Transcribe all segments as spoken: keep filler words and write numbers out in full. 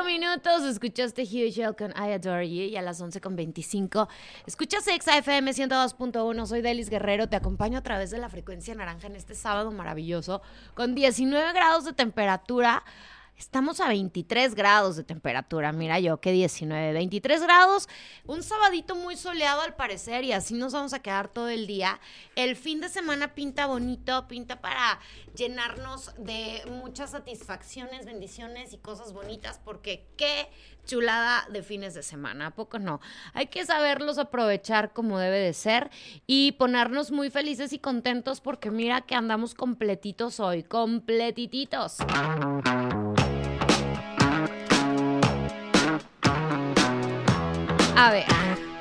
minutos, escuchaste Hugh Shell con I Adore You y a las once con veinticinco escuchas Exa F M ciento dos punto uno. Soy Delis Guerrero, te acompaño a través de la frecuencia naranja en este sábado maravilloso con diecinueve grados de temperatura. Estamos a veintitrés grados de temperatura, mira yo, que diecinueve, veintitrés grados, un sabadito muy soleado al parecer y así nos vamos a quedar todo el día. El fin de semana pinta bonito, pinta para llenarnos de muchas satisfacciones, bendiciones y cosas bonitas porque qué chulada de fines de semana, ¿a poco no? Hay que saberlos aprovechar como debe de ser y ponernos muy felices y contentos porque mira que andamos completitos hoy, completititos. A ver.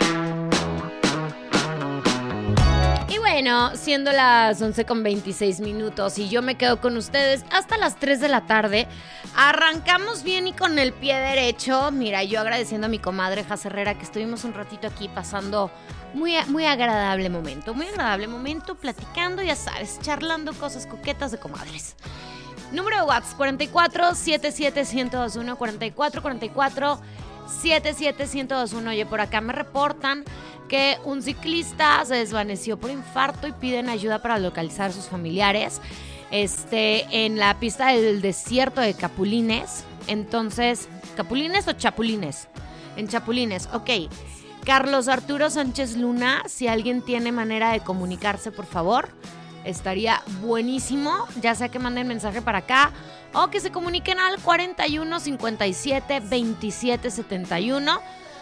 Y bueno, siendo las once con veintiséis minutos y yo me quedo con ustedes hasta las tres de la tarde, arrancamos bien y con el pie derecho. Mira, yo agradeciendo a mi comadre Jas Herrera que estuvimos un ratito aquí pasando muy, muy agradable momento, muy agradable momento, platicando, ya sabes, charlando cosas coquetas de comadres. Número de WhatsApp, cuarenta y cuatro, setenta y siete, ciento veintiuno, cuarenta y cuatro, cuarenta y cuatro, setenta y siete, ciento veintiuno. Oye, por acá me reportan que un ciclista se desvaneció por infarto y piden ayuda para localizar a sus familiares este, en la pista del desierto de Capulines. Entonces, ¿Capulines o Chapulines? En Chapulines, ok. Carlos Arturo Sánchez Luna, si alguien tiene manera de comunicarse, por favor, estaría buenísimo, ya sea que manden mensaje para acá o que se comuniquen al cuarenta y uno, cincuenta y siete, veintisiete, setenta y uno,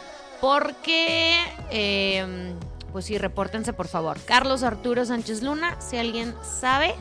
porque, eh, pues sí, repórtense por favor. Carlos Arturo Sánchez Luna, si alguien sabe,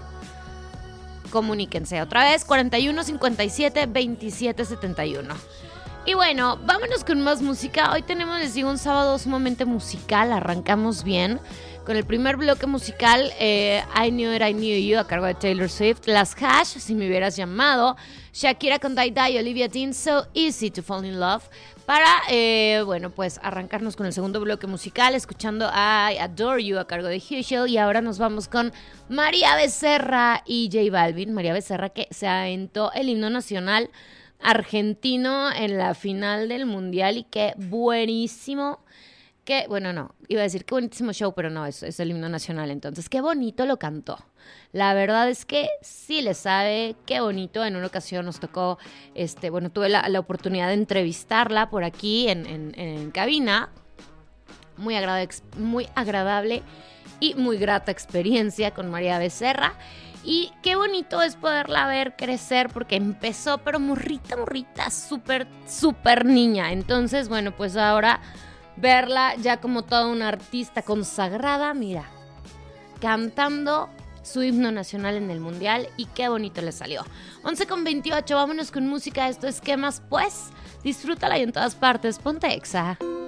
comuníquense. Otra vez, cuarenta y uno, cincuenta y siete, veintisiete, setenta y uno. Y bueno, vámonos con más música. Hoy tenemos, les digo, un sábado sumamente musical, arrancamos bien con el primer bloque musical, eh, I Knew It, I Knew You, a cargo de Taylor Swift, Las Hash, Si Me Hubieras Llamado, Shakira con Die Die, Olivia Dean, So Easy to Fall in Love, para, eh, bueno, pues arrancarnos con el segundo bloque musical, escuchando I Adore You, a cargo de Hugh Shell, y ahora nos vamos con María Becerra y J Balvin. María Becerra que se aventó el himno nacional argentino en la final del Mundial y qué buenísimo. Que, bueno, no, iba a decir qué buenísimo show, pero no, es, es el himno nacional, entonces qué bonito lo cantó. La verdad es que sí le sabe, qué bonito. En una ocasión nos tocó, este, bueno, tuve la, la oportunidad de entrevistarla por aquí en, en, en cabina. Muy agradable, muy agradable y muy grata experiencia con María Becerra. Y qué bonito es poderla ver crecer porque empezó, pero morrita, morrita, súper, súper niña. Entonces, bueno, pues ahora verla ya como toda una artista consagrada, mira, cantando su himno nacional en el Mundial y qué bonito le salió. once con veintiocho, vámonos con música, esto es ¿Qué más pues? Disfrútala y en todas partes, ponte Exa.